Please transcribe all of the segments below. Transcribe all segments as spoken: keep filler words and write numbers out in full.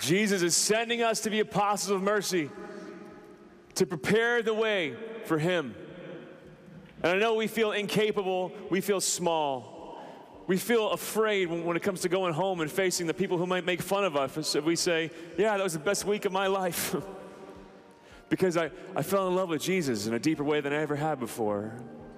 Jesus is sending us to be apostles of mercy, to prepare the way for him. And I know we feel incapable, we feel small. We feel afraid when, when it comes to going home and facing the people who might make fun of us if we say, yeah, that was the best week of my life. Because I, I fell in love with Jesus in a deeper way than I ever had before.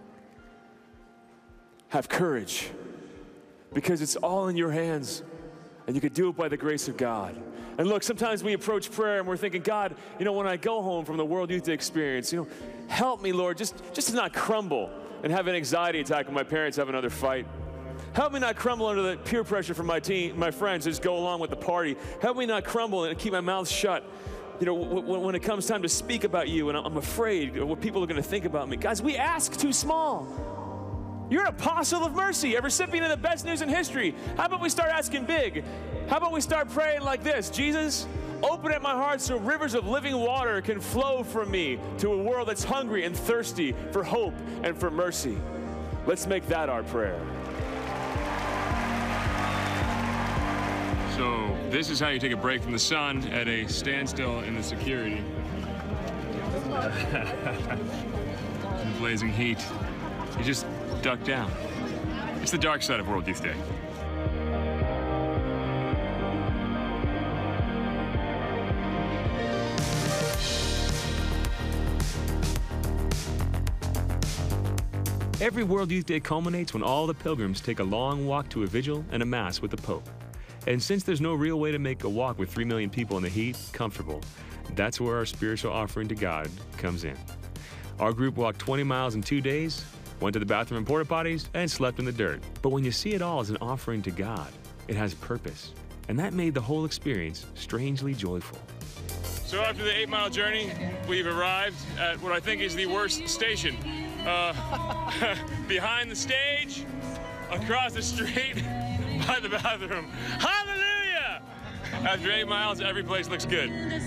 Have courage, because it's all in your hands, and you can do it by the grace of God. And look, sometimes we approach prayer and we're thinking, God, you know, when I go home from the World Youth Day experience, you know, help me, Lord, just, just to not crumble and have an anxiety attack when my parents have another fight. Help me not crumble under the peer pressure from my team, my friends, just go along with the party. Help me not crumble and keep my mouth shut, you know, when, when it comes time to speak about you, and I'm afraid of what people are going to think about me. Guys, we ask too small. You're an apostle of mercy, a recipient of the best news in history. How about we start asking big? How about we start praying like this? Jesus, open up my heart so rivers of living water can flow from me to a world that's hungry and thirsty for hope and for mercy. Let's make that our prayer. So this is how you take a break from the sun at a standstill in the security. In the blazing heat. You just duck down. It's the dark side of World Youth Day. Every World Youth Day culminates when all the pilgrims take a long walk to a vigil and a mass with the Pope. And since there's no real way to make a walk with three million people in the heat comfortable, that's where our spiritual offering to God comes in. Our group walked twenty miles in two days, went to the bathroom in porta potties, and slept in the dirt. But when you see it all as an offering to God, it has purpose. And that made the whole experience strangely joyful. So after the eight-mile journey, we've arrived at what I think is the worst station. Uh, behind the stage, across the street, by the bathroom. Hallelujah! After eight miles, every place looks good.